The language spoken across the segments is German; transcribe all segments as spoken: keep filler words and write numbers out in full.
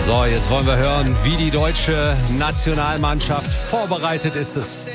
So, jetzt wollen wir hören, wie die deutsche Nationalmannschaft vorbereitet ist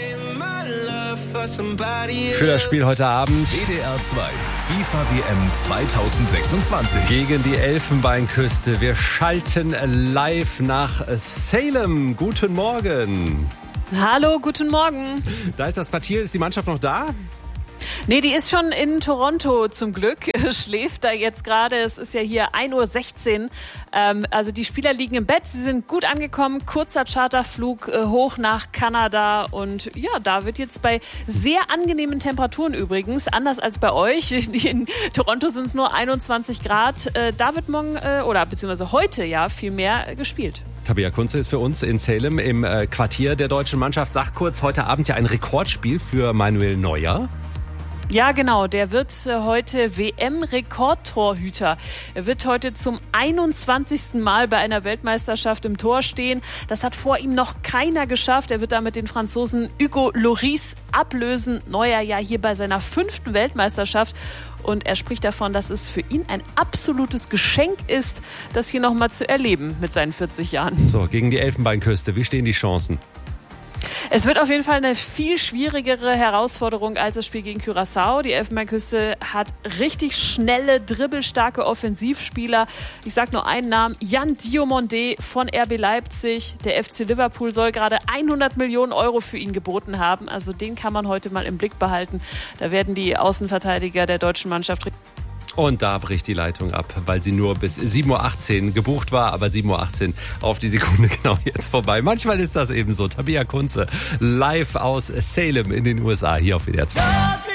für das Spiel heute Abend. W D R zwei FIFA W M zweitausendsechsundzwanzig. Gegen die Elfenbeinküste. Wir schalten live nach Salem. Guten Morgen. Hallo, guten Morgen. Da ist das Quartier. Ist die Mannschaft noch da? Nee, die ist schon in Toronto zum Glück, schläft da jetzt gerade. Es ist ja hier ein Uhr sechzehn. Ähm, also die Spieler liegen im Bett, sie sind gut angekommen. Kurzer Charterflug äh, hoch nach Kanada. Und ja, da wird jetzt bei sehr angenehmen Temperaturen übrigens, anders als bei euch. In Toronto sind es nur einundzwanzig Grad. Äh, da wird morgen, äh, oder beziehungsweise heute ja, viel mehr gespielt. Tabea Kunze ist für uns in Salem im äh, Quartier der deutschen Mannschaft. Sag kurz, heute Abend ja ein Rekordspiel für Manuel Neuer. Ja, genau. Der wird heute W M-Rekordtorhüter. Er wird heute zum einundzwanzigsten Mal bei einer Weltmeisterschaft im Tor stehen. Das hat vor ihm noch keiner geschafft. Er wird damit den Franzosen Hugo Lloris ablösen. Neuer ja hier bei seiner fünften Weltmeisterschaft. Und er spricht davon, dass es für ihn ein absolutes Geschenk ist, das hier nochmal zu erleben mit seinen vierzig Jahren. So, gegen die Elfenbeinküste. Wie stehen die Chancen? Es wird auf jeden Fall eine viel schwierigere Herausforderung als das Spiel gegen Curaçao. Die Elfenbeinküste hat richtig schnelle, dribbelstarke Offensivspieler. Ich sage nur einen Namen, Yan Diomande von R B Leipzig. Der F C Liverpool soll gerade hundert Millionen Euro für ihn geboten haben. Also den kann man heute mal im Blick behalten. Da werden die Außenverteidiger der deutschen Mannschaft... Und da bricht die Leitung ab, weil sie nur bis sieben Uhr achtzehn gebucht war, aber sieben Uhr achtzehn auf die Sekunde genau jetzt vorbei. Manchmal ist das eben so. Tabea Kunze live aus Salem in den U S A hier auf W D R zwei.